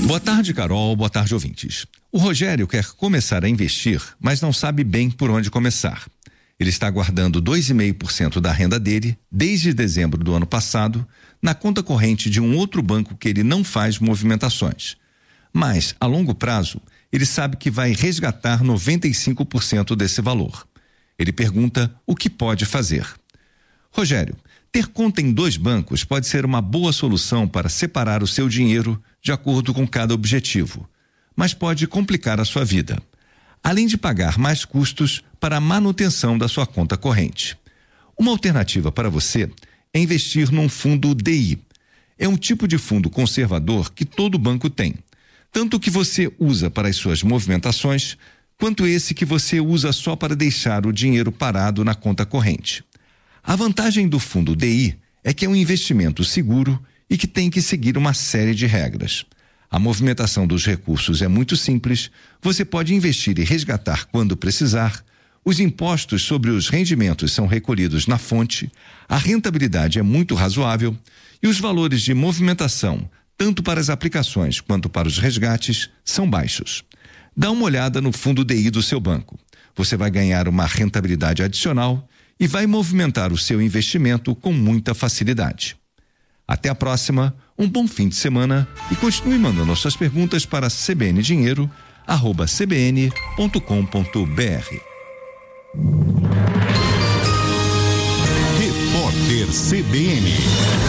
Boa tarde, Carol. Boa tarde, ouvintes. O Rogério quer começar a investir, mas não sabe bem por onde começar. Ele está guardando 2,5% da renda dele, desde dezembro do ano passado, na conta corrente de um outro banco que ele não faz movimentações. Mas, a longo prazo, ele sabe que vai resgatar 95% desse valor. Ele pergunta o que pode fazer. Rogério, ter conta em 2 bancos pode ser uma boa solução para separar o seu dinheiro de acordo com cada objetivo, mas pode complicar a sua vida, além de pagar mais custos para a manutenção da sua conta corrente. Uma alternativa para você é investir num fundo DI. É um tipo de fundo conservador que todo banco tem, tanto o que você usa para as suas movimentações, quanto esse que você usa só para deixar o dinheiro parado na conta corrente. A vantagem do fundo DI é que é um investimento seguro e que tem que seguir uma série de regras. A movimentação dos recursos é muito simples, você pode investir e resgatar quando precisar, os impostos sobre os rendimentos são recolhidos na fonte, a rentabilidade é muito razoável e os valores de movimentação, tanto para as aplicações quanto para os resgates, são baixos. Dá uma olhada no fundo DI do seu banco. Você vai ganhar uma rentabilidade adicional e vai movimentar o seu investimento com muita facilidade. Até a próxima, um bom fim de semana e continue mandando suas perguntas para cbndinheiro@cbn.com.br. Repórter CBN.